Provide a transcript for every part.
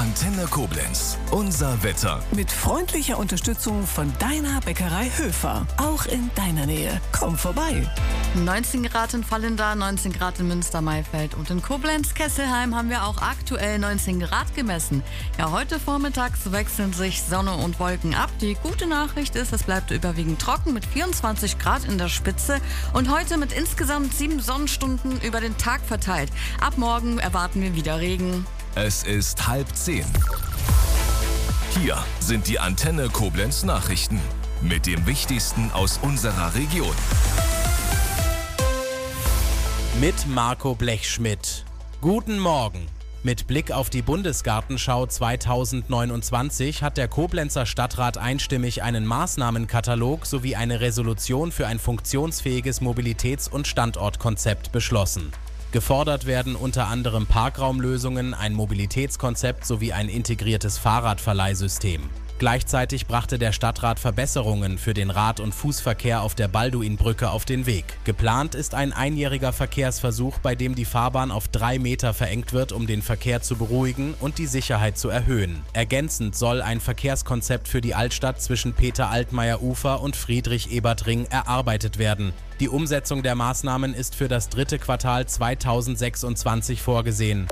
Antenne Koblenz. Unser Wetter. Mit freundlicher Unterstützung von deiner Bäckerei Höfer. Auch in deiner Nähe. Komm vorbei. 19 Grad in Vallendar, 19 Grad in Münster-Maifeld und in Koblenz-Kesselheim haben wir auch aktuell 19 Grad gemessen. Ja, heute vormittags wechseln sich Sonne und Wolken ab. Die gute Nachricht ist, es bleibt überwiegend trocken mit 24 Grad in der Spitze und heute mit insgesamt 7 Sonnenstunden über den Tag verteilt. Ab morgen erwarten wir wieder Regen. Es ist 9:30. Hier sind die Antenne Koblenz Nachrichten mit dem Wichtigsten aus unserer Region. Mit Marco Blechschmidt. Guten Morgen. Mit Blick auf die Bundesgartenschau 2029 hat der Koblenzer Stadtrat einstimmig einen Maßnahmenkatalog sowie eine Resolution für ein funktionsfähiges Mobilitäts- und Standortkonzept beschlossen. Gefordert werden unter anderem Parkraumlösungen, ein Mobilitätskonzept sowie ein integriertes Fahrradverleihsystem. Gleichzeitig brachte der Stadtrat Verbesserungen für den Rad- und Fußverkehr auf der Balduinbrücke auf den Weg. Geplant ist ein einjähriger Verkehrsversuch, bei dem die Fahrbahn auf 3 Meter verengt wird, um den Verkehr zu beruhigen und die Sicherheit zu erhöhen. Ergänzend soll ein Verkehrskonzept für die Altstadt zwischen Peter-Altmaier-Ufer und Friedrich-Ebert-Ring erarbeitet werden. Die Umsetzung der Maßnahmen ist für das 3. Quartal 2026 vorgesehen.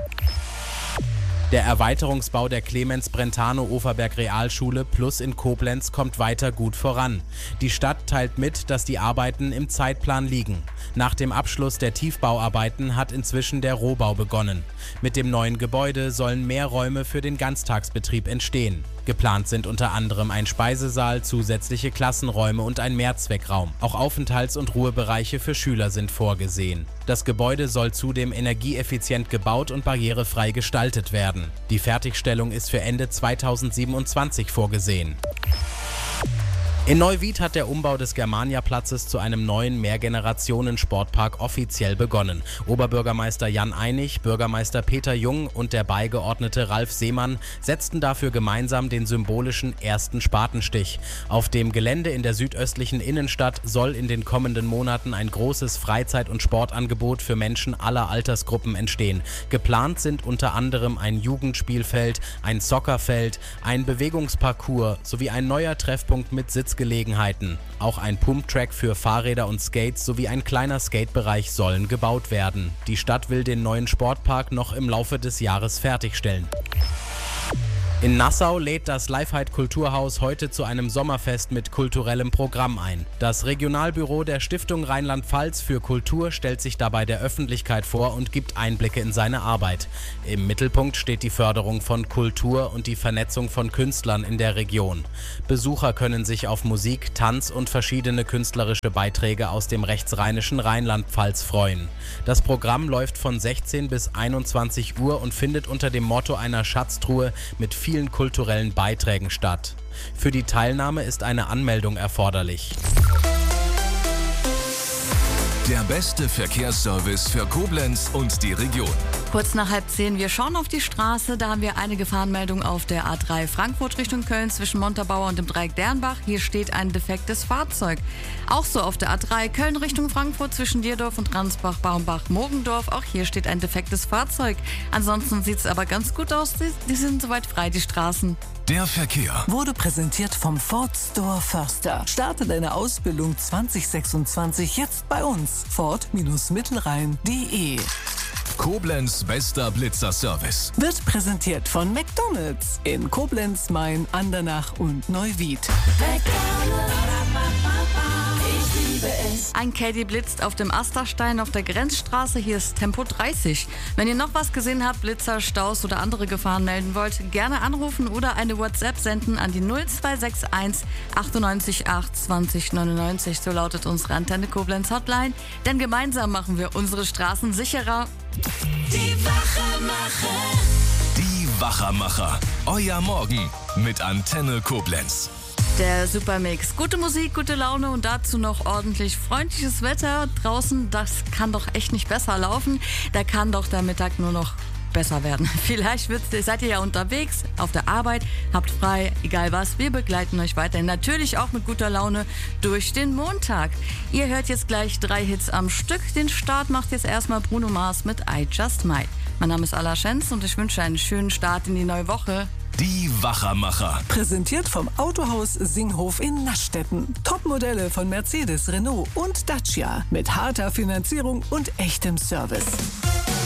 Der Erweiterungsbau der Clemens-Brentano-Overberg-Realschule Plus in Koblenz kommt weiter gut voran. Die Stadt teilt mit, dass die Arbeiten im Zeitplan liegen. Nach dem Abschluss der Tiefbauarbeiten hat inzwischen der Rohbau begonnen. Mit dem neuen Gebäude sollen mehr Räume für den Ganztagsbetrieb entstehen. Geplant sind unter anderem ein Speisesaal, zusätzliche Klassenräume und ein Mehrzweckraum. Auch Aufenthalts- und Ruhebereiche für Schüler sind vorgesehen. Das Gebäude soll zudem energieeffizient gebaut und barrierefrei gestaltet werden. Die Fertigstellung ist für Ende 2027 vorgesehen. In Neuwied hat der Umbau des Germania-Platzes zu einem neuen Mehrgenerationen-Sportpark offiziell begonnen. Oberbürgermeister Jan Einig, Bürgermeister Peter Jung und der Beigeordnete Ralf Seemann setzten dafür gemeinsam den symbolischen ersten Spatenstich. Auf dem Gelände in der südöstlichen Innenstadt soll in den kommenden Monaten ein großes Freizeit- und Sportangebot für Menschen aller Altersgruppen entstehen. Geplant sind unter anderem ein Jugendspielfeld, ein Soccerfeld, ein Bewegungsparcours sowie ein neuer Treffpunkt mit Sitzgelegenheiten. Auch ein Pumptrack für Fahrräder und Skates sowie ein kleiner Skatebereich sollen gebaut werden. Die Stadt will den neuen Sportpark noch im Laufe des Jahres fertigstellen. In Nassau lädt das Lifehide Kulturhaus heute zu einem Sommerfest mit kulturellem Programm ein. Das Regionalbüro der Stiftung Rheinland-Pfalz für Kultur stellt sich dabei der Öffentlichkeit vor und gibt Einblicke in seine Arbeit. Im Mittelpunkt steht die Förderung von Kultur und die Vernetzung von Künstlern in der Region. Besucher können sich auf Musik, Tanz und verschiedene künstlerische Beiträge aus dem rechtsrheinischen Rheinland-Pfalz freuen. Das Programm läuft von 16 bis 21 Uhr und findet unter dem Motto einer Schatztruhe mit vielen kulturellen Beiträgen statt. Für die Teilnahme ist eine Anmeldung erforderlich. Der beste Verkehrsservice für Koblenz und die Region. Kurz nach 9:30, wir schauen auf die Straße. Da haben wir eine Gefahrenmeldung auf der A3 Frankfurt Richtung Köln zwischen Montabaur und dem Dreieck Dernbach. Hier steht ein defektes Fahrzeug. Auch so auf der A3 Köln Richtung Frankfurt zwischen Dierdorf und Ransbach-Baumbach-Mogendorf. Auch hier steht ein defektes Fahrzeug. Ansonsten sieht es aber ganz gut aus. Die sind soweit frei, die Straßen. Der Verkehr Wurde präsentiert vom Ford Store Förster. Starte deine Ausbildung 2026 jetzt bei uns. Ford-Mittelrhein.de. Koblenz bester Blitzerservice. Wird präsentiert von McDonald's in Koblenz, Main, Andernach und Neuwied. Ein Caddy blitzt auf dem Asterstein auf der Grenzstraße. Hier ist Tempo 30. Wenn ihr noch was gesehen habt, Blitzer, Staus oder andere Gefahren melden wollt, gerne anrufen oder eine WhatsApp senden an die 0261 98 8 20 99. So lautet unsere Antenne Koblenz Hotline. Denn gemeinsam machen wir unsere Straßen sicherer. Die Wachermacher. Euer Morgen mit Antenne Koblenz. Der Supermix. Gute Musik, gute Laune und dazu noch ordentlich freundliches Wetter. Draußen, das kann doch echt nicht besser laufen. Da kann doch der Mittag nur noch besser werden. Vielleicht seid ihr ja unterwegs, auf der Arbeit, habt frei, egal was. Wir begleiten euch weiterhin. Natürlich auch mit guter Laune durch den Montag. Ihr hört jetzt gleich 3 Hits am Stück. Den Start macht jetzt erstmal Bruno Mars mit I Just Might. Mein Name ist Ala Schenz und ich wünsche einen schönen Start in die neue Woche. Die Wachermacher. Präsentiert vom Autohaus Singhof in Naschstetten. Topmodelle von Mercedes, Renault und Dacia mit harter Finanzierung und echtem Service.